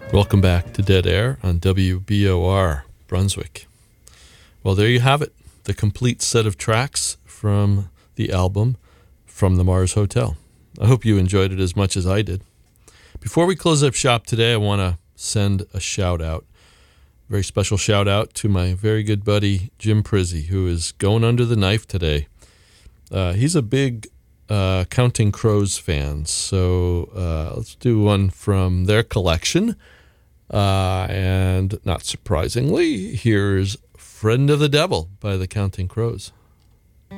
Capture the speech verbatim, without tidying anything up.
Welcome back to Dead Air on W B O R Brunswick. Well, there you have it, the complete set of tracks from the album From the Mars Hotel. I hope you enjoyed it as much as I did. Before we close up shop today, I want to send a shout out, a very special shout out to my very good buddy Jim Prizzi, who is going under the knife today. Uh, he's a big uh, Counting Crows fan, so uh, let's do one from their collection. Uh, and not surprisingly, here's Friend of the Devil by the Counting Crows.